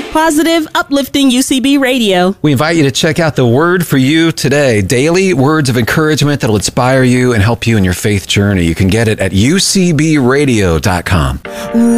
Positive, uplifting UCB radio. We invite you to check out the Word for You today. Daily words of encouragement that will inspire you and help you in your faith journey. You can get it at ucbradio.com.